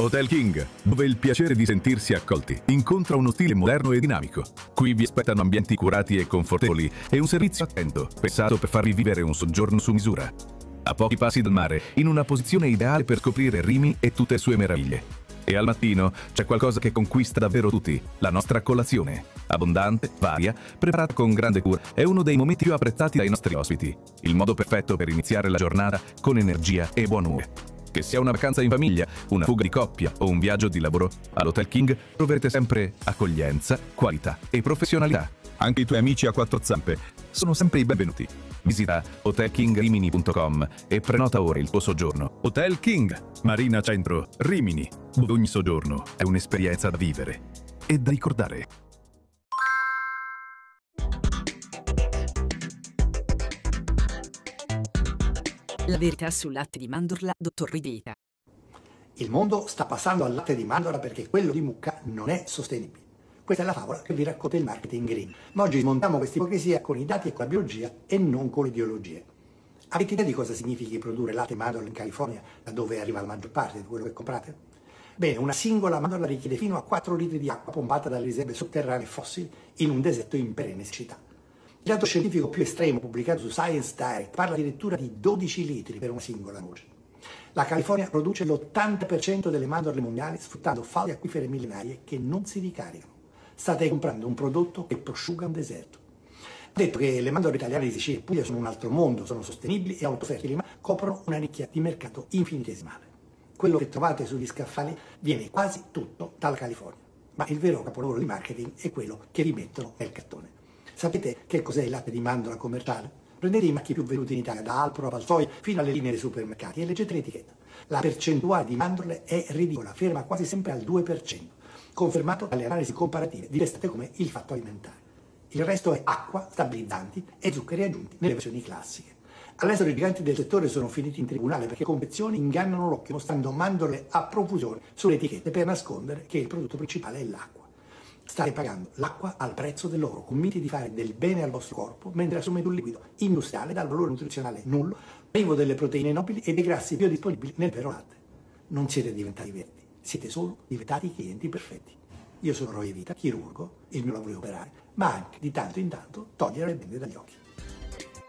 Hotel King, dove il piacere di sentirsi accolti incontra uno stile moderno e dinamico. Qui vi aspettano ambienti curati e confortevoli e un servizio attento, pensato per farvi vivere un soggiorno su misura. A pochi passi dal mare, in una posizione ideale per scoprire Rimini e tutte le sue meraviglie. E al mattino c'è qualcosa che conquista davvero tutti, la nostra colazione. Abbondante, varia, preparata con grande cura, è uno dei momenti più apprezzati dai nostri ospiti. Il modo perfetto per iniziare la giornata con energia e buon umore. Che sia una vacanza in famiglia, una fuga di coppia o un viaggio di lavoro, all'Hotel King troverete sempre accoglienza, qualità e professionalità. Anche i tuoi amici a quattro zampe sono sempre i benvenuti. Visita hotelkingrimini.com e prenota ora il tuo soggiorno. Hotel King, Marina Centro, Rimini, dove ogni soggiorno è un'esperienza da vivere e da ricordare. La verità sul latte di mandorla, dottor Rideta. Il mondo sta passando al latte di mandorla perché quello di mucca non è sostenibile. Questa è la favola che vi racconta il marketing green. Ma oggi smontiamo questa ipocrisia con i dati e con la biologia e non con le ideologie. Avete idea di cosa significhi produrre latte di mandorla in California, da dove arriva la maggior parte di quello che comprate? Bene, una singola mandorla richiede fino a 4 litri di acqua pompata dalle riserve sotterranee fossili in un deserto in perenne siccità. Il dato scientifico più estremo pubblicato su Science Direct parla addirittura di 12 litri per una singola noce. La California produce l'80% delle mandorle mondiali sfruttando falde acquifere millenarie che non si ricaricano. State comprando un prodotto che prosciuga un deserto. Ho detto che le mandorle italiane di Sicilia e Puglia sono un altro mondo, sono sostenibili e autofertili, ma coprono una nicchia di mercato infinitesimale. Quello che trovate sugli scaffali viene quasi tutto dalla California, ma il vero capolavoro di marketing è quello che rimettono nel cartone. Sapete che cos'è il latte di mandorla commerciale? Prendete i marchi più venuti in Italia, da Alpro a Valsoia fino alle linee dei supermercati e leggete l'etichetta. La percentuale di mandorle è ridicola, ferma quasi sempre al 2%, confermato dalle analisi comparative di testate come il Fatto Alimentare. Il resto è acqua, stabilizzanti e zuccheri aggiunti nelle versioni classiche. All'estero i giganti del settore sono finiti in tribunale perché confezioni ingannano l'occhio mostrando mandorle a profusione sulle etichette per nascondere che il prodotto principale è l'acqua. State pagando l'acqua al prezzo dell'oro, convinti di fare del bene al vostro corpo, mentre assumete un liquido industriale dal valore nutrizionale nullo, privo delle proteine nobili e dei grassi biodisponibili nel vero latte. Non siete diventati verdi, siete solo diventati clienti perfetti. Io sono Roy Vita, chirurgo, il mio lavoro è operare, ma anche di tanto in tanto togliere le bende dagli occhi.